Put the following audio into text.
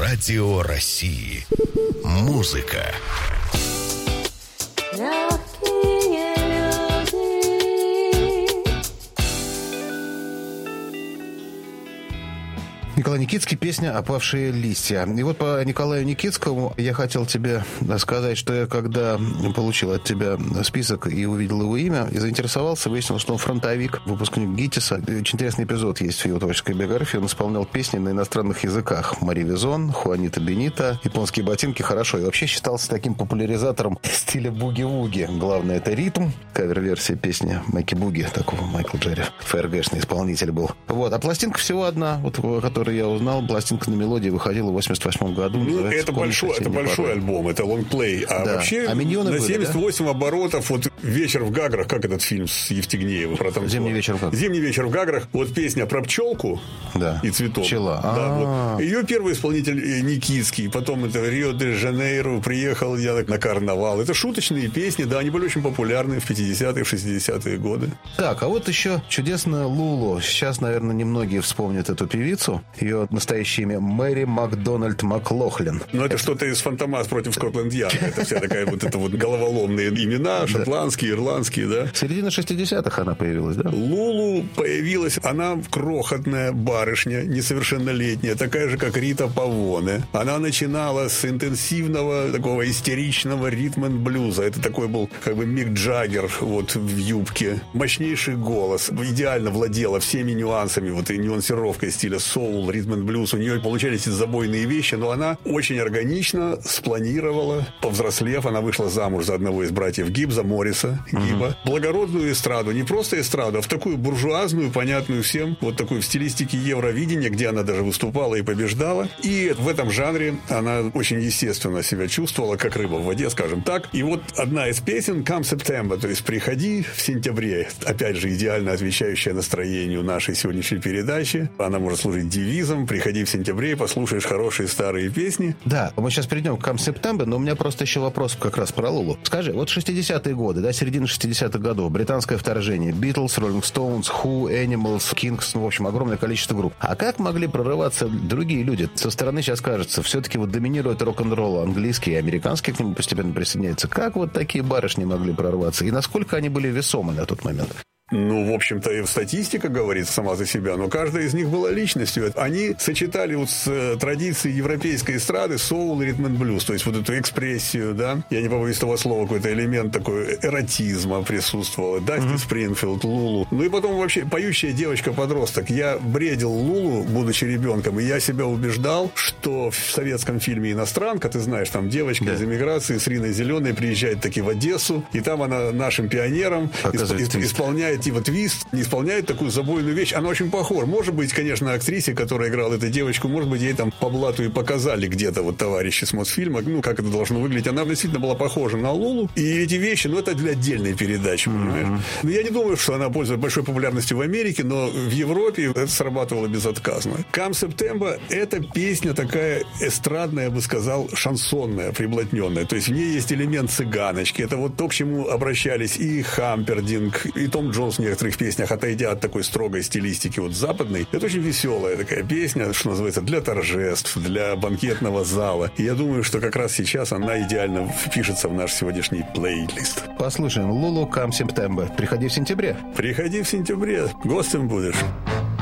Радио России. Музыка. Николай Никитский, песня «Опавшие листья». И вот по Николаю Никитскому я хотел тебе сказать, что я когда получил от тебя список и увидел его имя, и заинтересовался, выяснил, что он фронтовик, выпускник ГИТИСа. Очень интересный эпизод есть в его творческой биографии. Он исполнял песни на иностранных языках. Мари Визон, Хуанита Бенита, «Японские ботинки» хорошо. И вообще считался таким популяризатором стиля буги-вуги. Главное, это ритм. Кавер-версия песни Майки Буги, такого Майкла Джерри. ФРГшный исполнитель был. Вот. А пластинка всего одна, вот, которую я узнал, пластинка на мелодии выходила в 88 году. Ну, это большой альбом, это лонгплей. А да. Вообще на 78 были, оборотов, вот «Вечер в Гаграх», как этот фильм с Евстигнеевым про танцор? «Зимний вечер в Гаграх». «Зимний вечер в Гаграх». Вот песня про пчелку, да, и цветок. Пчела. Да, вот. Ее первый исполнитель Никитский. Потом это Рио-де-Жанейро, приехал я на карнавал. Это шуточные песни, да, они были очень популярны в 50-е, в 60-е годы. Так, а вот еще чудесная Лулу. Сейчас, наверное, немногие вспомнят эту певицу. Ее настоящее имя Мэри Макдональд Маклохлин. Ну, это что-то из «Фантомас» против Скотланд-Ярда. Это вся такая вот это вот головоломные имена, шотландские, ирландские, да. Середина 60-х она появилась, да? Лулу появилась, она крохотная барышня, несовершеннолетняя, такая же, как Рита Павоне. Она начинала с интенсивного, такого истеричного ритм-н-блюза. Это такой был, как бы, Мик Джаггер вот в юбке. Мощнейший голос. Идеально владела всеми нюансами, вот и нюансировкой стиля соул, ритм-н-блюз. У нее получались эти забойные вещи, но она очень органично спланировала. Повзрослев, она вышла замуж за одного из братьев Гибза, Морриса Гиба. Благородную эстраду. Не просто эстраду, а в такую буржуазную, понятную всем, вот такую в стилистике Евровидения, где она даже выступала и побеждала. И в этом жанре она очень естественно себя чувствовала, как рыба в воде, скажем так. И вот одна из песен «Come September», то есть «Приходи в сентябре», опять же, идеально отвечающая настроению нашей сегодняшней передачи. Она может служить девизом: «Приходи в сентябре и послушаешь хорошие старые песни». Да, мы сейчас перейдем к «Come September», но у меня просто еще вопрос как раз про Лулу. Скажи, вот 60-е годы, да, середина 60-х годов, британское вторжение, Beatles, Rolling Stones, Who, Animals, Kings, ну, в общем, огромное количество групп. А как могли прорываться другие люди? Со стороны сейчас кажется, все-таки вот доминирует рок-н-ролл, английский и американский к нему постепенно присоединяется. Как вот такие барышни могли прорваться? И насколько они были весомы на тот момент? Ну, в общем-то, и статистика говорит сама за себя, но каждая из них была личностью. Они сочетали вот с традицией европейской эстрады соул и ритм-н-блюз, то есть вот эту экспрессию, да, я не побоюсь того слова, какой-то элемент такой эротизма присутствовал. Дасти Спрингфилд, Лулу. Ну и потом вообще поющая девочка-подросток. Я бредил Лулу, будучи ребенком, и я себя убеждал, что в советском фильме «Иностранка», ты знаешь, там девочка из эмиграции с Риной Зеленой приезжает таки в Одессу, и там она нашим пионерам исполняет типа твист, исполняет такую забойную вещь. Она очень похожа. Может быть, конечно, актрисе, которая играла эту девочку, может быть, ей там по блату и показали где-то вот товарищи с Мосфильма, ну, как это должно выглядеть. Она действительно была похожа на Лулу. И эти вещи, ну, это для отдельной передачи, понимаешь. Но я не думаю, что она пользуется большой популярностью в Америке, но в Европе это срабатывало безотказно. «Come September» — это песня такая эстрадная, я бы сказал, шансонная, приблотненная. То есть в ней есть элемент цыганочки. Это вот то, к чему обращались и Хампердинг, и Том Джонс в некоторых песнях, отойдя от такой строгой стилистики вот западной. Это очень веселая такая песня, что называется, для торжеств, для банкетного зала. И я думаю, что как раз сейчас она идеально впишется в наш сегодняшний плейлист. Послушаем Лулу «Come September». Приходи в сентябре. Приходи в сентябре. Гостем будешь.